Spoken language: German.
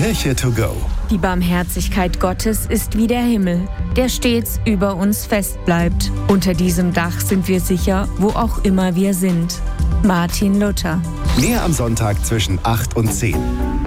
Kirche to go. Die Barmherzigkeit Gottes ist wie der Himmel, der stets über uns fest bleibt. Unter diesem Dach sind wir sicher, wo auch immer wir sind. Martin Luther. Mehr am Sonntag zwischen 8 und 10.